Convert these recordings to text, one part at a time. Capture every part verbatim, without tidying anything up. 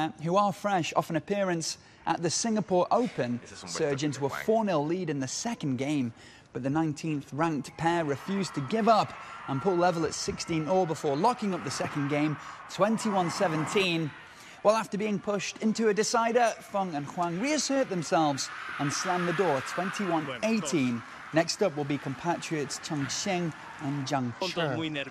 pair, who are fresh off an appearance at the Singapore Open, surge into a four nil lead in the second game. But the nineteenth ranked pair refused to give up and pull level at sixteen all before locking up the second game twenty-one seventeen. Well, after being pushed into a decider, Feng and Huang reassert themselves and slam the door twenty-one eighteen. Next up will be compatriots Cheng Xing and Zhang Shi.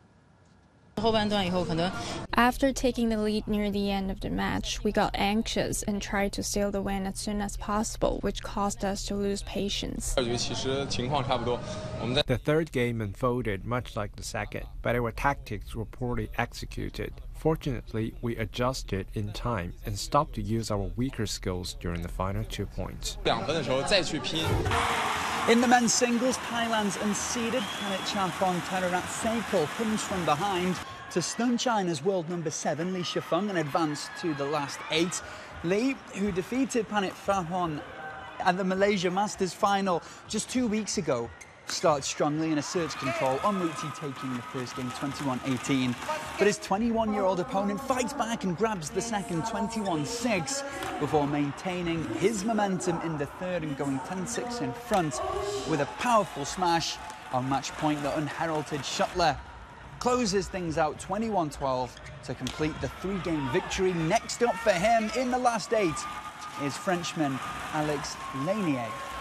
After taking the lead near the end of the match, we got anxious and tried to steal the win as soon as possible, which caused us to lose patience. The third game unfolded much like the second, but our tactics were poorly executed. Fortunately, we adjusted in time and stopped to use our weaker skills during the final two points. In the men's singles, Thailand's unseeded Panichapon Theraratsekul comes from behind to stun China's world number seven, Li Shifeng, and advance to the last eight. Li, who defeated Panichapon at the Malaysia Masters final just two weeks ago, starts strongly in asserts control, en route to taking the first game twenty-one eighteen. But his twenty-one-year-old opponent fights back and grabs the second twenty-one six before maintaining his momentum in the third and going ten six in front with a powerful smash. On match point, the unheralded shuttler closes things out twenty-one twelve to complete the three-game victory. Next up for him in the last eight is Frenchman Alex Lanier.